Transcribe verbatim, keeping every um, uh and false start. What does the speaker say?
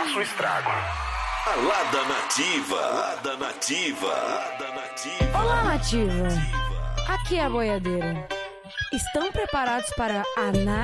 faça o estrago. Balada Nativa. Balada Nativa. Balada Nativa. Olá, Nativa. Aqui é a boiadeira. Estão preparados para a